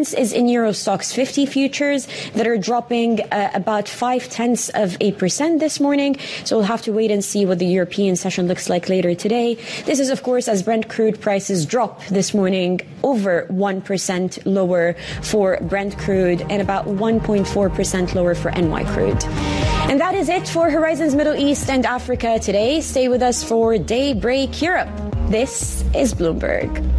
difference is in Euro Stoxx 50 futures that are dropping about 0.5% this morning. So we'll have to wait and see what the European session looks like later today. This is, of course, as Brent crude prices drop this morning over 1% lower for Brent crude and about 1.4% lower for NY crude. And that is it for Horizons Middle East and Africa today. Stay with us for Daybreak Europe. This is Bloomberg.